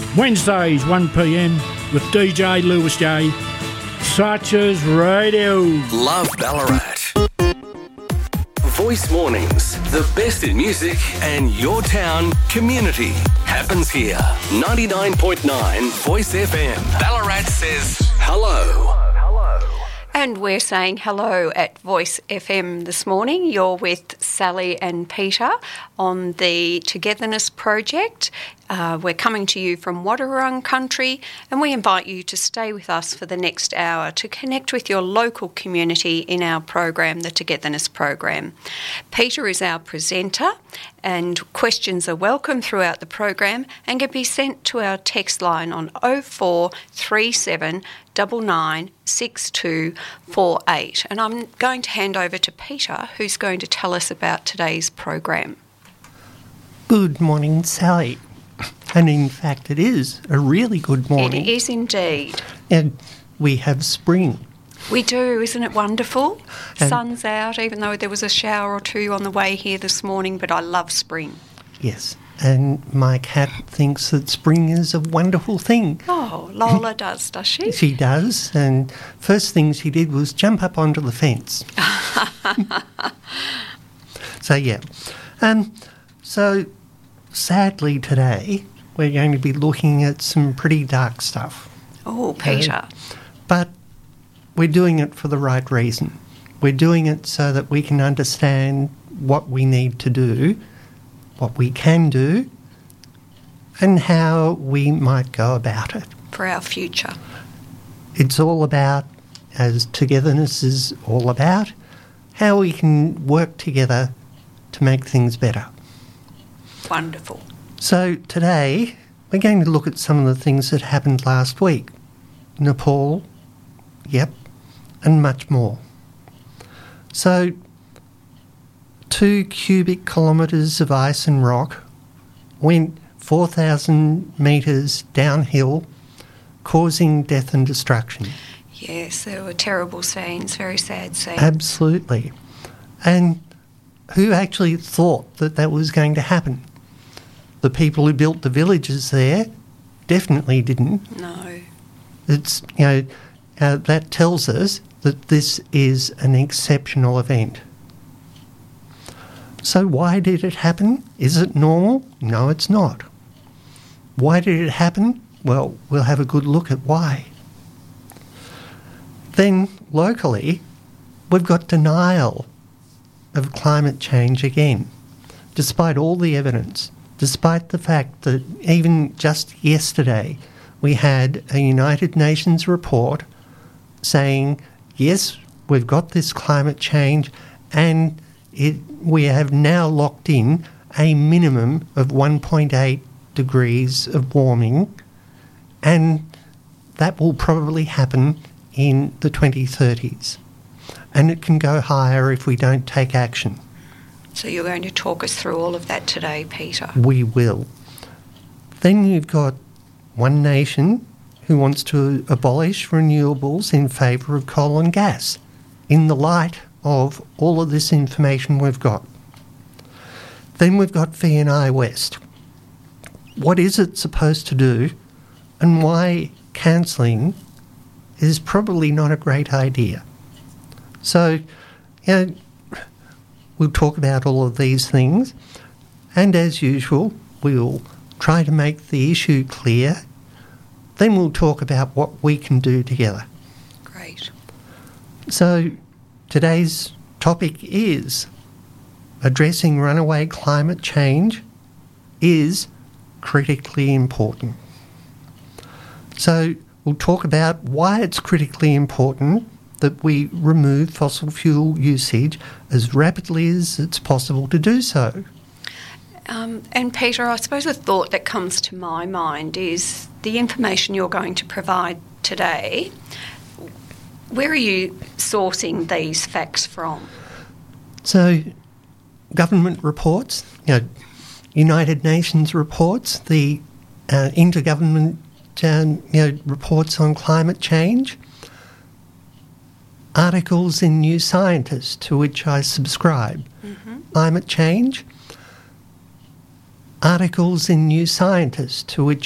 Wednesdays 1pm with DJ Lewis J. Such Radio. Love Ballarat. Voice Mornings, the best in music and your town community happens here. 99.9 Voice FM. Ballarat says hello. And we're saying hello at Voice FM this morning. You're with Sally and Peter on the Togetherness Project. We're coming to you from Wadawurrung country, and we invite you to stay with us for the next hour to connect with your local community in our program, the Togetherness Program. Peter is our presenter, and questions are welcome throughout the program and can be sent to our text line on 0437 996248. And I'm going to hand over to Peter, who's going to tell us about today's program. Good morning, Sally. And in fact, it is a really good morning. It is indeed. And we have spring. We do, isn't it wonderful? Sun's out, even though there was a shower or two on the way here this morning, but I love spring. Yes, and my cat thinks that spring is a wonderful thing. Oh, Lola does she? She does, and first thing she did was jump up onto the fence. So, yeah. So, sadly today, we're going to be looking at some pretty dark stuff. Oh, Peter. But we're doing it for the right reason. We're doing it so that we can understand what we need to do, what we can do, and how we might go about it. For our future. It's all about, as Togetherness is all about, how we can work together to make things better. Wonderful. So today, we're going to look at some of the things that happened last week. Nepal, yep, and much more. So, 2 cubic kilometres of ice and rock went 4,000 metres downhill, causing death and destruction. Yes, there were terrible scenes, very sad scenes. Absolutely. And who actually thought that that was going to happen? The people who built the villages there definitely didn't. No. It's, that tells us that this is an exceptional event. So why did it happen? Is it normal? No, it's not. Why did it happen? Well, we'll have a good look at why. Then, locally, we've got denial of climate change again, despite all the evidence, despite the fact that even just yesterday we had a United Nations report saying, yes, we've got this climate change and we have now locked in a minimum of 1.8 degrees of warming, and that will probably happen in the 2030s. And it can go higher if we don't take action. So you're going to talk us through all of that today, Peter. We will. Then you've got one nation who wants to abolish renewables in favour of coal and gas in the light of all of this information we've got. Then we've got VNI West. What is it supposed to do, and why cancelling is probably not a great idea? So, we'll talk about all of these things, and as usual, we'll try to make the issue clear. Then we'll talk about what we can do together. Great. So, today's topic is addressing runaway climate change is critically important. So, we'll talk about why it's critically important that we remove fossil fuel usage as rapidly as it's possible to do so. And Peter, I suppose a thought that comes to my mind is the information you're going to provide today. Where are you sourcing these facts from? So, government reports, United Nations reports, the intergovernment reports on climate change, articles in New Scientist, to which I subscribe. Climate change, articles in New Scientist, to which